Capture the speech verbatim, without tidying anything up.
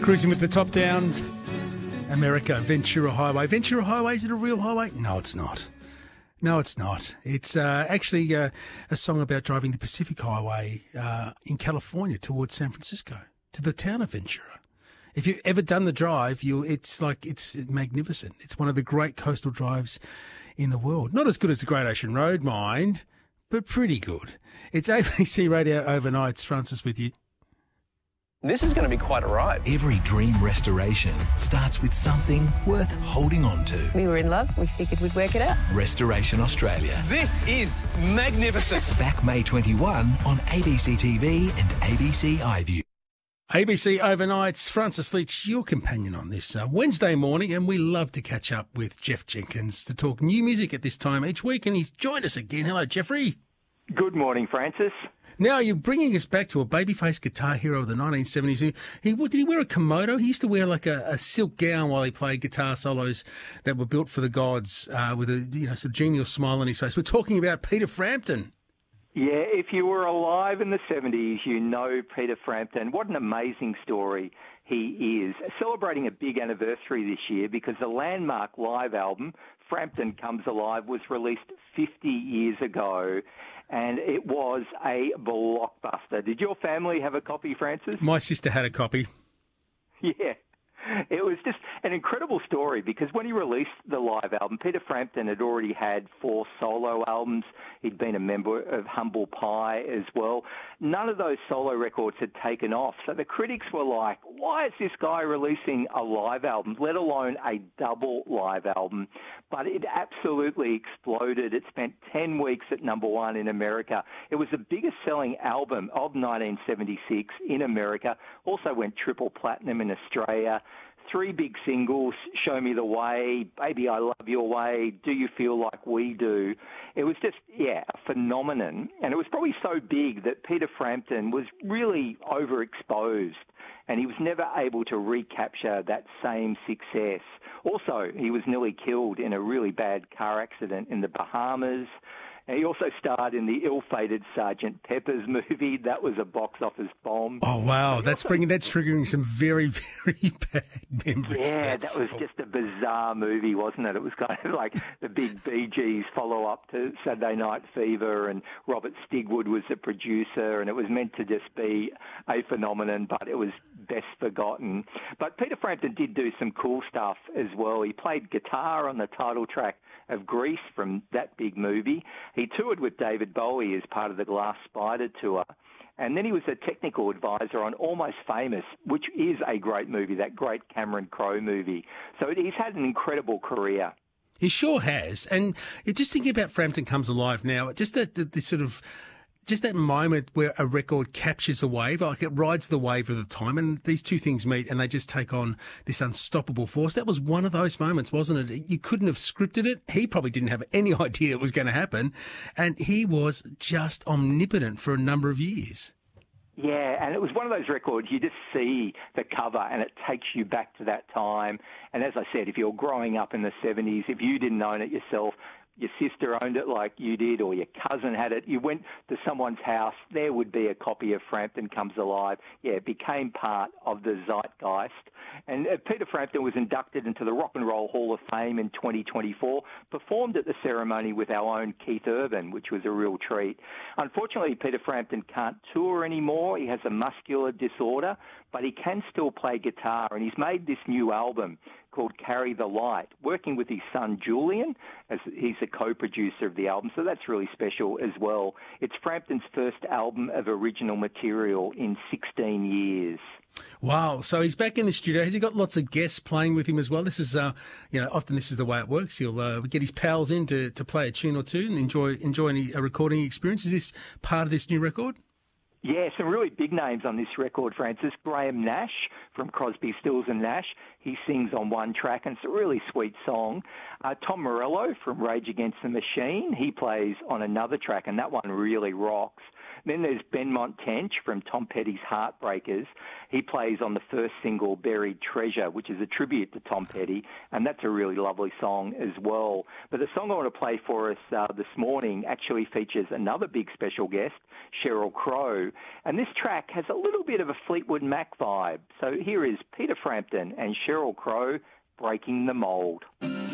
Cruising with the top down, America, Ventura Highway. Ventura Highway, is it a real highway? No, it's not. No, it's not. It's uh, actually uh, a song about driving the Pacific Highway uh, in California towards San Francisco, to the town of Ventura. If you've ever done the drive, you it's like, it's magnificent. It's one of the great coastal drives in the world. Not as good as the Great Ocean Road, mind, but pretty good. It's A B C Radio Overnights. Francis with you. This is going to be quite a ride. Every dream restoration starts with something worth holding on to. We were in love. We figured we'd work it out. Restoration Australia. This is magnificent. Back May twenty-first on A B C T V and A B C iView. A B C Overnights, Francis Leach, your companion on this uh, Wednesday morning, and we love to catch up with Geoff Jenkins to talk new music at this time each week, and he's joined us again. Hello, Jeffrey. Good morning, Francis. Now, you're bringing us back to a babyface guitar hero of the nineteen seventies. He, he did he wear a komodo? He used to wear like a, a silk gown while he played guitar solos that were built for the gods, uh, with a you know sort of genial smile on his face. We're talking about Peter Frampton. Yeah, if you were alive in the seventies, you know Peter Frampton. What an amazing story he is. Celebrating a big anniversary this year because the landmark live album, Frampton Comes Alive, was released fifty years ago. And it was a blockbuster. Did your family have a copy, Francis? My sister had a copy. Yeah. It was just an incredible story because when he released the live album, Peter Frampton had already had four solo albums. He'd been a member of Humble Pie as well. None of those solo records had taken off. So the critics were like, why is this guy releasing a live album, let alone a double live album? But it absolutely exploded. It spent ten weeks at number one in America. It was the biggest selling album of nineteen seventy-six in America. Also went triple platinum in Australia. Three big singles, Show Me the Way, Baby I Love Your Way, Do You Feel Like We Do. It was just, yeah, a phenomenon. And it was probably so big that Peter Frampton was really overexposed and he was never able to recapture that same success. Also, he was nearly killed in a really bad car accident in the Bahamas. He also starred in the ill-fated Sergeant Pepper's movie. That was a box office bomb. Oh, wow. That's bringing, that's triggering some very, very bad memories. Yeah, that, that was just a bizarre movie, wasn't it? It was kind of like the big Bee Gees follow-up to Saturday Night Fever, and Robert Stigwood was the producer, and it was meant to just be a phenomenon, but it was best forgotten. But Peter Frampton did do some cool stuff as well. He played guitar on the title track of Grease from that big movie. He toured with David Bowie as part of the Glass Spider tour. And then he was a technical advisor on Almost Famous, which is a great movie, that great Cameron Crowe movie. So he's had an incredible career. He sure has. And just thinking about Frampton Comes Alive now, just that the sort of just that moment where a record captures a wave, like it rides the wave of the time, and these two things meet and they just take on this unstoppable force. That was one of those moments, wasn't it? You couldn't have scripted it. He probably didn't have any idea it was going to happen, and he was just omnipotent for a number of years. Yeah, and it was one of those records, you just see the cover and it takes you back to that time. And as I said, if you're growing up in the seventies, if you didn't own it yourself, your sister owned it like you did, or your cousin had it, you went to someone's house, there would be a copy of Frampton Comes Alive. Yeah, it became part of the zeitgeist. And uh, Peter Frampton was inducted into the Rock and Roll Hall of Fame in twenty twenty-four, performed at the ceremony with our own Keith Urban, which was a real treat. Unfortunately, Peter Frampton can't tour anymore. He has a muscular disorder, but he can still play guitar, and he's made this new album called Carry the Light, working with his son Julian, as he's a co-producer of the album, so that's really special as well. It's Frampton's first album of original material in sixteen years. Wow, so he's back in the studio. Has he got lots of guests playing with him as well? This is, uh, you know, often this is the way it works. He'll uh, get his pals in to, to play a tune or two and enjoy enjoy any, a recording experience. Is this part of this new record? Yeah, some really big names on this record, Francis. Graham Nash from Crosby, Stills and Nash. He sings on one track, and it's a really sweet song. Uh, Tom Morello from Rage Against the Machine. He plays on another track, and that one really rocks. Then there's Benmont Tench from Tom Petty's Heartbreakers. He plays on the first single, Buried Treasure, which is a tribute to Tom Petty, and that's a really lovely song as well. But the song I want to play for us uh, this morning actually features another big special guest, Sheryl Crow, and this track has a little bit of a Fleetwood Mac vibe. So here is Peter Frampton and Sheryl Crow, Breaking the Mold.